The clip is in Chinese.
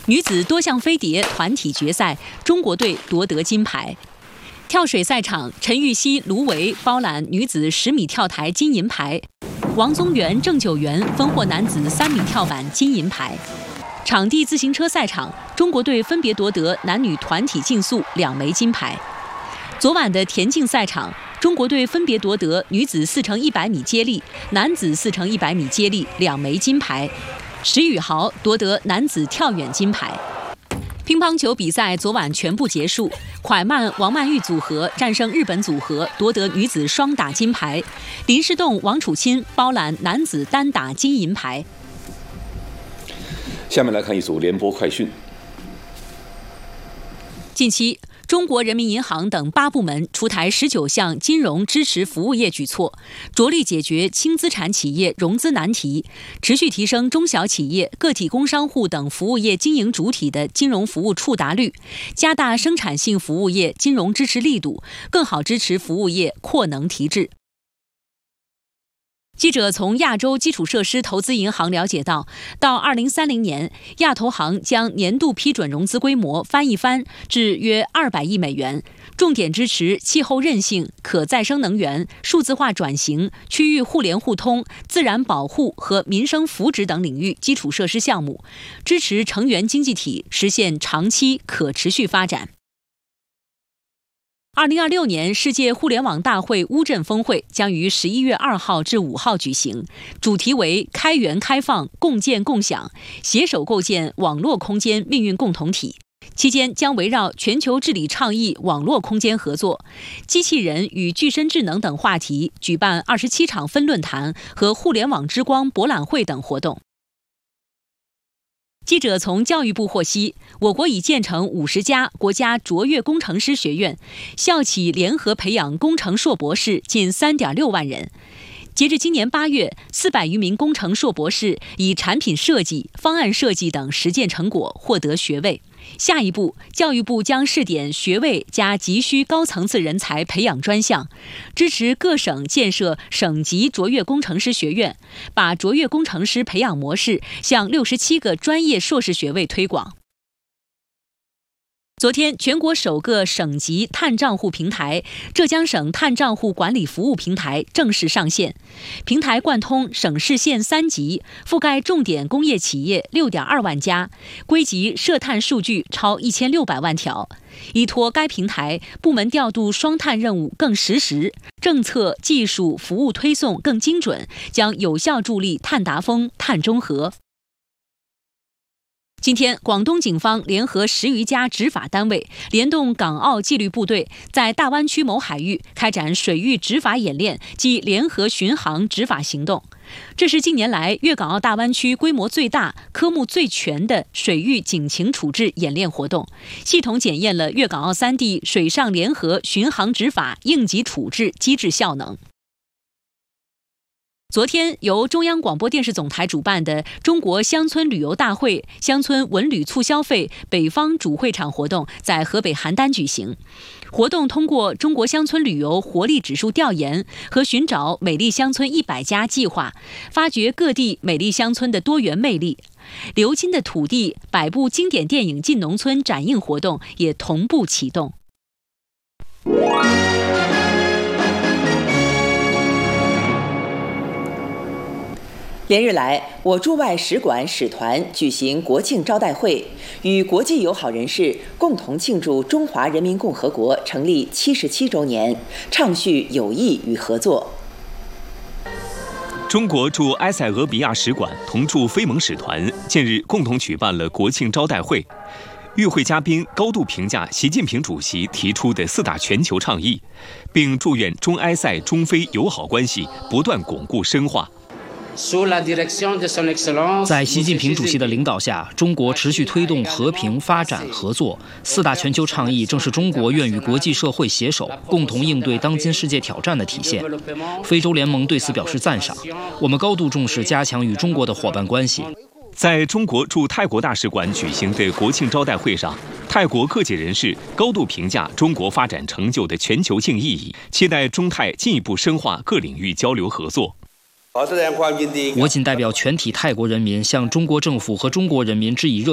女子多项飞碟团体决赛，中国队夺得金牌。跳水赛场，陈芋汐、卢维包揽女子10米跳台金银牌，王宗源、郑九元分获男子3米跳板金银牌。场地自行车赛场，中国队分别夺得男女团体竞速2枚金牌。昨晚的田径赛场，中国队分别夺得女子4×100米接力、男子4×100米接力2枚金牌。石宇豪夺得男子跳远金牌。乒乓球比赛昨晚全部结束，蒯曼王曼玉组合战胜日本组合，夺得女子双打金牌。林诗栋、王楚钦包揽男子单打金银牌。 下面来看一组联播快讯。 近期，中国人民银行等8部门出台19项金融支持服务业举措，着力解决轻资产企业融资难题，持续提升中小企业、个体工商户等服务业经营主体的金融服务触达率，加大生产性服务业金融支持力度，更好支持服务业扩能提质。记者从亚洲基础设施投资银行了解到2030年，亚投行将年度批准融资规模翻一番至约200亿美元，重点支持气候韧性、可再生能源、数字化转型、区域互联互通、自然保护和民生福祉等领域基础设施项目，支持成员经济体实现长期可持续发展。2026年世界互联网大会乌镇峰会将于11月2号至5号举行，主题为开源开放、共建共享，携手构建网络空间命运共同体。期间将围绕全球治理倡议、网络空间合作、机器人与具身智能等话题，举办27场分论坛和互联网之光博览会等活动。记者从教育部获悉，我国已建成50家国家卓越工程师学院，校企联合培养工程硕博士近3.6万人。截至今年8月，400余名工程硕博士以产品设计、方案设计等实践成果获得学位。下一步，教育部将试点学位加急需高层次人才培养专项，支持各省建设省级卓越工程师学院，把卓越工程师培养模式向67个专业硕士学位推广。昨天，全国首个省级碳账户平台——浙江省碳账户管理服务平台正式上线。平台贯通省市县3级，覆盖重点工业企业6.2万家，归集涉碳数据超1600万条。依托该平台，部门调度双碳任务更实时，政策、技术、服务推送更精准，将有效助力碳达峰、碳中和。今天，广东警方联合10余家执法单位，联动港澳纪律部队，在大湾区某海域开展水域执法演练及联合巡航执法行动。这是近年来粤港澳大湾区规模最大、科目最全的水域警情处置演练活动，系统检验了粤港澳3地水上联合巡航执法应急处置机制效能。昨天，由中央广播电视总台主办的中国乡村旅游大会乡村文旅促消费北方主会场活动在河北邯郸举行。活动通过中国乡村旅游活力指数调研和寻找美丽乡村100家计划，发掘各地美丽乡村的多元魅力。流金的土地100部经典电影进农村展映活动也同步启动。 连日来，我驻外使馆使团举行国庆招待会，与国际友好人士共同庆祝中华人民共和国成立77周年，畅叙友谊与合作。 中国驻埃塞俄比亚使馆同驻非盟使团近日共同举办了国庆招待会。与会嘉宾高度评价习近平主席提出的4大全球倡议，并祝愿中埃塞中非友好关系不断巩固深化。 在习近平主席的领导下，中国持续推动和平、发展、合作。4大全球倡议正是中国愿与国际社会携手，共同应对当今世界挑战的体现。非洲联盟对此表示赞赏。我们高度重视加强与中国的伙伴关系。 在中国驻泰国大使馆举行的国庆招待会上，泰国各界人士高度评价中国发展成就的全球性意义，期待中泰进一步深化各领域交流合作。 我谨代表全体泰国人民向中国政府和中国人民致以热